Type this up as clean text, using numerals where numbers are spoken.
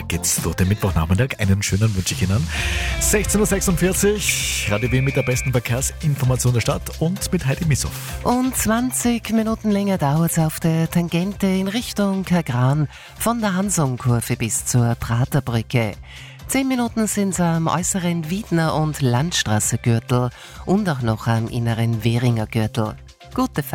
geht's durch den Mittwochnachmittag. Einen schönen wünsche ich Ihnen. 16.46 Uhr, Radio Wien mit der besten Verkehrsinformation der Stadt und mit Heidi Missoff. Und 20 Minuten länger dauert es auf der Tangente in Richtung Kagran von der Hansung-Kurve bis zur Praterbrücke. 10 Minuten sind es am äußeren Wiedner- und Landstraße-Gürtel und auch noch am inneren Währinger Gürtel. Gute Fahrt.